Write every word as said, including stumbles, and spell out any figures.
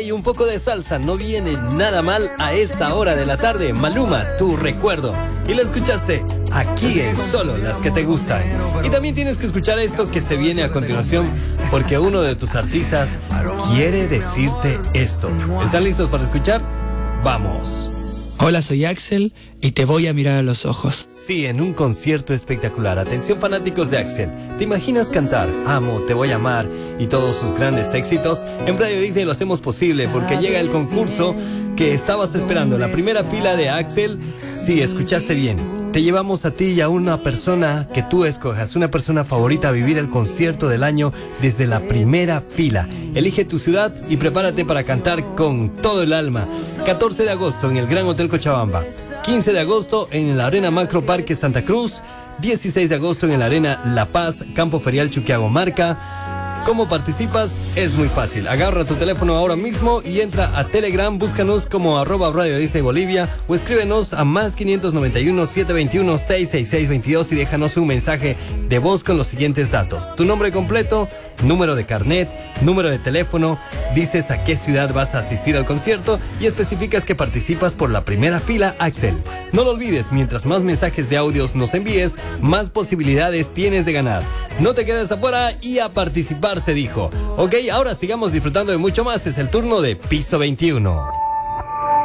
y un poco de salsa no viene nada mal a esta hora de la tarde. Maluma, Tu Recuerdo. Y lo escuchaste aquí en Solo las que te gustan. Y también tienes que escuchar esto que se viene a continuación, porque uno de tus artistas quiere decirte esto. ¿Están listos para escuchar? ¡Vamos! Hola, soy Axel y te voy a mirar a los ojos. Sí, en un concierto espectacular. Atención, fanáticos de Axel. ¿Te imaginas cantar Amo, Te Voy a Amar y todos sus grandes éxitos? En Radio Disney lo hacemos posible porque llega el concurso que estabas esperando. La primera fila de Axel. Sí, escuchaste bien. Te llevamos a ti y a una persona que tú escojas, una persona favorita, a vivir el concierto del año desde la primera fila. Elige tu ciudad y prepárate para cantar con todo el alma. catorce de agosto en el Gran Hotel Cochabamba. quince de agosto en la Arena Macro Parque Santa Cruz. dieciséis de agosto en la Arena La Paz, Campo Ferial Chuquiagomarca. ¿Cómo participas? Es muy fácil. Agarra tu teléfono ahora mismo y entra a Telegram, búscanos como arroba Radio Disney Bolivia o escríbenos a más quinientos noventa y uno, setecientos veintiuno, seiscientos sesenta y seis veintidós y déjanos un mensaje de voz con los siguientes datos. Tu nombre completo, número de carnet, número de teléfono, dices a qué ciudad vas a asistir al concierto y especificas que participas por la primera fila Axel. No lo olvides, mientras más mensajes de audios nos envíes, más posibilidades tienes de ganar. No te quedes afuera y a participar, se dijo. Ok, ahora sigamos disfrutando de mucho más. Es el turno de Piso veintiuno.